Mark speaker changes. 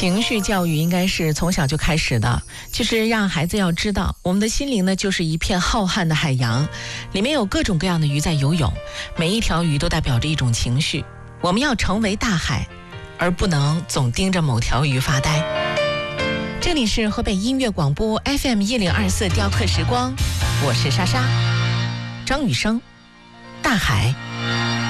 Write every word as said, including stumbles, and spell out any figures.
Speaker 1: 情绪教育应该是从小就开始的，就是让孩子要知道，我们的心灵呢就是一片浩瀚的海洋，里面有各种各样的鱼在游泳，每一条鱼都代表着一种情绪。我们要成为大海，而不能总盯着某条鱼发呆。这里是河北音乐广播 F M 一零二四雕刻时光，我是莎莎。张雨生，大海。